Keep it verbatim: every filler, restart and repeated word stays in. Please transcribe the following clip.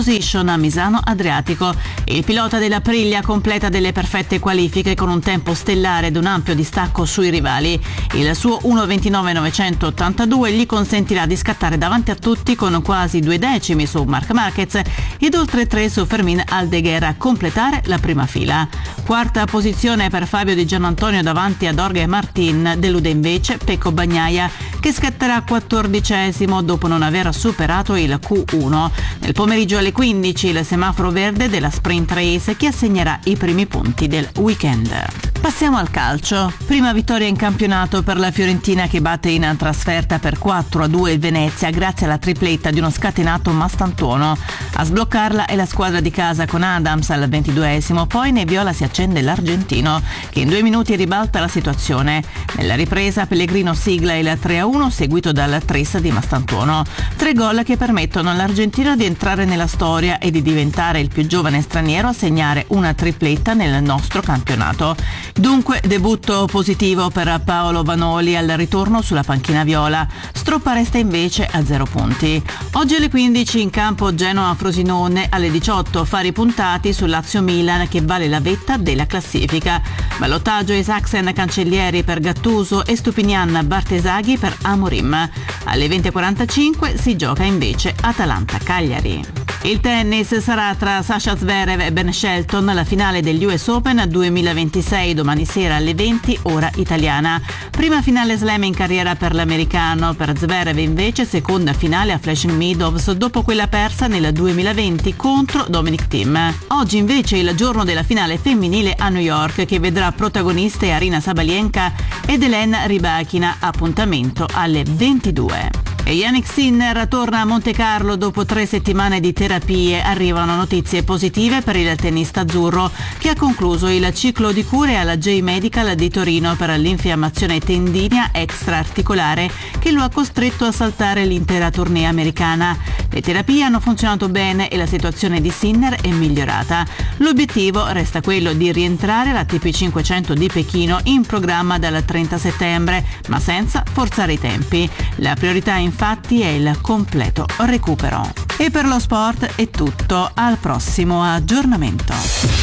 position a Misano Adriatico. Il pilota dell'Aprilia completa delle perfette qualifiche con un tempo stellare ed un ampio distacco sui rivali. Il suo uno ventinove novecentottantadue gli consentirà di scattare davanti a tutti con quasi due decimi su Marc Marquez ed oltre tre su Fermín Aldeguer a completare la prima fila. Quarta posizione per Fabio Di Giannantonio davanti a Jorge Martín, delude invece Pecco Bagnaia che scatterà quattordicesimo dopo non aver superato il Q uno. Nel pomeriggio alle quindici il semaforo verde della Sprint Race che assegnerà i primi punti del weekend. Passiamo al calcio. Prima vittoria in campionato per la Fiorentina che batte in trasferta per quattro a due il Venezia grazie alla tripletta di uno scatenato Mastantuono. A sbloccarla è la squadra di casa con Adams al ventiduesimo, poi nei viola si accende l'argentino che in due minuti ribalta la situazione. Nella ripresa Pellegrino sigla il tre a uno seguito dal tris di Mastantuono. Tre gol che permettono all'argentino di entrare nella storia e di diventare il più giovane straniero a segnare una tripletta nel nostro campionato. Dunque debutto positivo per Paolo Vanoli al ritorno sulla panchina viola. Stroppa resta invece a zero punti. Oggi alle quindici in campo Genoa-Frosinone, alle diciotto fari puntati sul Lazio-Milan che vale la vetta della classifica. Ballottaggio Isaacsen Cancellieri per Gattuso e Stupinian Bartesaghi per Amorim. Alle venti e quarantacinque si gioca invece Atalanta-Cagliari. Il tennis sarà tra Sasha Zverev e Ben Shelton la finale degli U S Open duemilaventisei domani sera alle venti ora italiana. Prima finale slam in carriera per l'americano, per Zverev invece seconda finale a Flushing Meadows dopo quella persa nel duemilaventi contro Dominic Thiem. Oggi invece è il giorno della finale femminile a New York che vedrà protagoniste Aryna Sabalenka ed Elena Rybakina, appuntamento alle ventidue. E Jannik Sinner torna a Monte Carlo dopo tre settimane di terapie. Arrivano notizie positive per il tennista azzurro che ha concluso il ciclo di cure alla J-Medical di Torino per l'infiammazione tendinea extraarticolare che lo ha costretto a saltare l'intera tournée americana. Le terapie hanno funzionato bene e la situazione di Sinner è migliorata. L'obiettivo resta quello di rientrare all'A T P cinquecento di Pechino in programma dal trenta settembre, ma senza forzare i tempi. La priorità infatti è il completo recupero. E per lo sport è tutto, al prossimo aggiornamento.